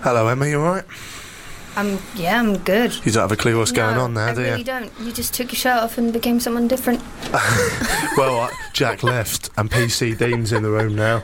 Hello, Emma, you alright? I'm good. You don't have a clue what's going on now, do you? I really don't. You just took your shirt off and became someone different. Well, Jack left, and PC Dean's in the room now.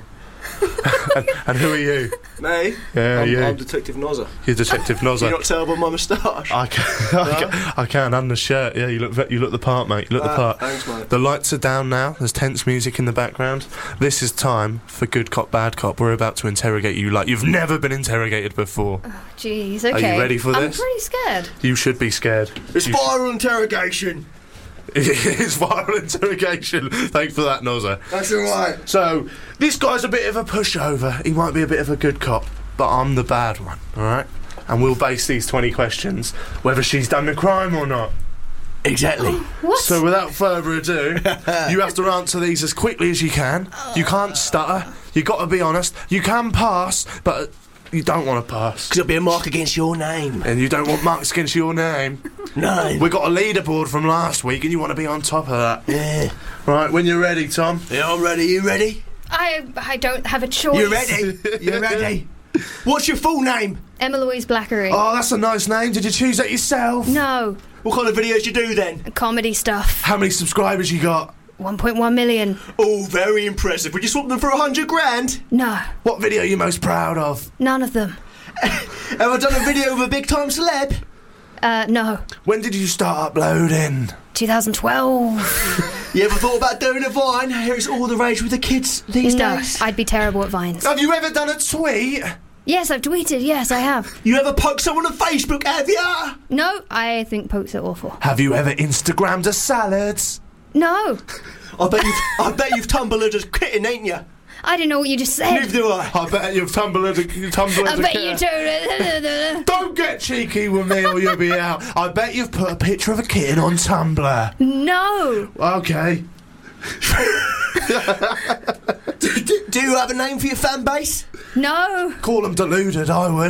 and who are you? Me? Yeah, I'm Detective Nozzer. You're Detective Nozzer. Can you not tell by my moustache? I can, and the shirt. Yeah, you look the part, mate. You look the part. Thanks, mate. The lights are down now. There's tense music in the background. This is time for Good Cop, Bad Cop. We're about to interrogate you like you've never been interrogated before. Oh, jeez, okay. Are you ready for this? I'm pretty scared. You should be scared. It's viral interrogation. It's viral interrogation. Thanks for that, Nozzer. That's alright. So, this guy's a bit of a pushover. He might be a bit of a good cop, but I'm the bad one, alright? And we'll base these 20 questions whether she's done the crime or not. Exactly. What? So without further ado, you have to answer these as quickly as you can. You can't stutter. You got to be honest. You can pass, but you don't want to pass. Because it'll be a mark against your name. And you don't want marks against your name. No. We got a leaderboard from last week, and you want to be on top of that. Yeah. Right, when you're ready, Tom. Yeah, I'm ready. You ready? I don't have a choice. You ready? You ready? What's your full name? Emma Louise Blackery. Oh, that's a nice name. Did you choose that yourself? No. What kind of videos you do then? Comedy stuff. How many subscribers you got? 1.1 million. Oh, very impressive. Would you swap them for 100 grand? No. What video are you most proud of? None of them. Have I done a video of a big time celeb? No. When did you start uploading? 2012. You ever thought about doing a Vine? It's all the rage with the kids these No, days. I'd be terrible at Vines. Have you ever done a tweet? Yes, I've tweeted. Yes, I have. You ever poke someone on Facebook, have ya? No, I think pokes are awful. Have you ever Instagrammed a salad? No. I bet you've Tumblred a kitten, ain't you? I didn't know what you just said. Neither do I. I bet you've Tumblred I bet you do. Don't get cheeky with me or you'll be out. I bet you've put a picture of a kitten on Tumblr. No. Okay. Do you have a name for your fan base? No. Call them deluded, I would.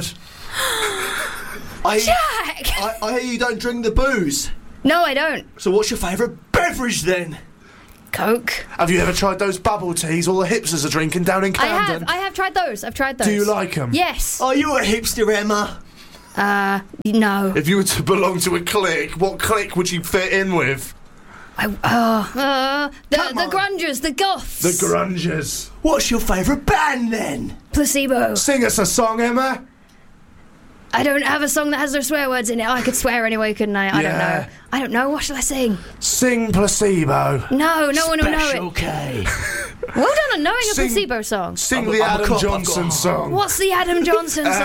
Jack! I hear you don't drink the booze. No, I don't. So what's your favourite beverage then? Coke. Have you ever tried those bubble teas all the hipsters are drinking down in Camden? I have tried those. I've tried those. Do you like them? Yes. Are you a hipster, Emma? No. If you were to belong to a clique, what clique would you fit in with? The grungers, the goths. The grungers. What's your favourite band then? Placebo. Sing us a song, Emma. I don't have a song that has no swear words in it. I could swear anyway, couldn't I? Yeah. I don't know. What shall I sing? Sing Placebo. No, no one will know Special it. K. Well done on knowing Sing- a Placebo song. Sing I'm the a Adam cop, I've Johnson got- song. What's the Adam Johnson song?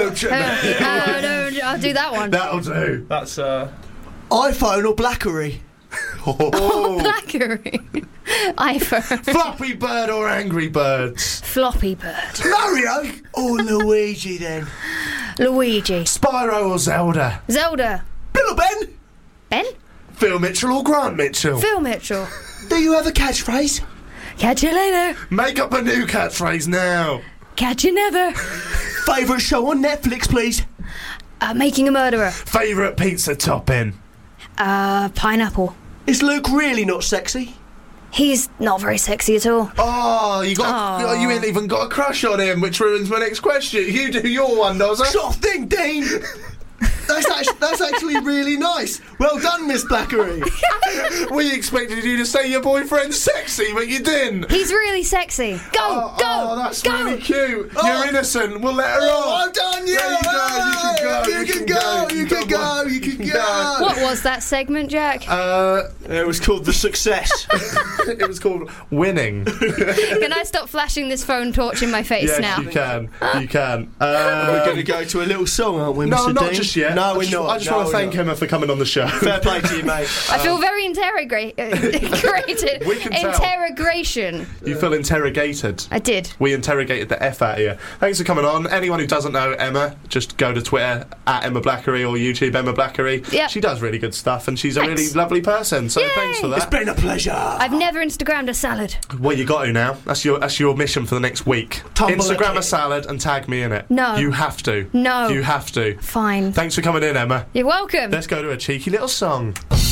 I'll do that one. That'll do. That's iPhone or Blackery? Oh. Blackery. iPhone. Flappy Bird or Angry Birds? Floppy Bird. Mario or Luigi then? Luigi. Spyro or Zelda? Zelda. Bill or Ben? Ben? Phil Mitchell or Grant Mitchell? Phil Mitchell. Do you have a catchphrase? Catch you later. Make up a new catchphrase now. Catch you never. Favourite show on Netflix, please? Making a Murderer. Favourite pizza topping? Pineapple. Is Luke really not sexy? He's not very sexy at all. Oh, you ain't even got a crush on him, which ruins my next question. You do your one, Nozzer. Sort of thing, Dean. That's actually really nice. Well done, Miss Blackery. We expected you to say your boyfriend's sexy, but you didn't. He's really sexy. Go, Oh, that's go. really cute. Oh. You're innocent. We'll let her off. Well done, you. There you go. You can go. You can go. What was that segment, Jack? It was called The Success. It was called Winning. Can I stop flashing this phone torch in my face Yes, now? you can. You can. We're going to go to a little song, aren't we, Mr. No, Dean? not just yet. No, we're not. I just want to thank Emma for coming on the show. Fair play to you, mate. I feel very interrogated. We can tell. Interrogation. You feel interrogated. I did. We interrogated the F out of you. Thanks for coming on. Anyone who doesn't know Emma, just go to Twitter at Emma Blackery or YouTube Emma Blackery. Yep. She does really good stuff and she's a Thanks. really lovely person. So Yay. thanks for that. It's been a pleasure. I've never Instagrammed a salad. Well, you got to now. That's your mission for the next week. Tumble Instagram a a salad and tag me in it. No. You have to. No. You have to. Fine. Thanks for coming in, Emma. You're welcome. Let's go to a cheeky little song.